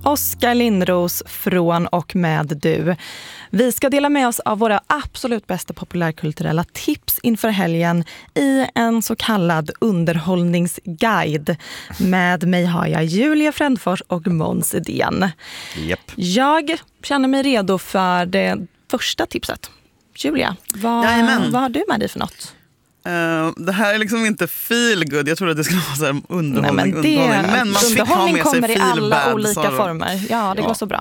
Oskar Lindros från och med du. Vi ska dela med oss av våra absolut bästa populärkulturella tips inför helgen i en så kallad underhållningsguide. Med mig har jag Julia Frändfors och Måns Edén. Yep. Jag känner mig redo för det första tipset. Julia, vad har du med dig för något? Det här är liksom inte feel good. Jag tror att det skulle vara så här underhållning. Men man fick ha med sig kommer i alla feel bad, olika former. Ja, det går så bra.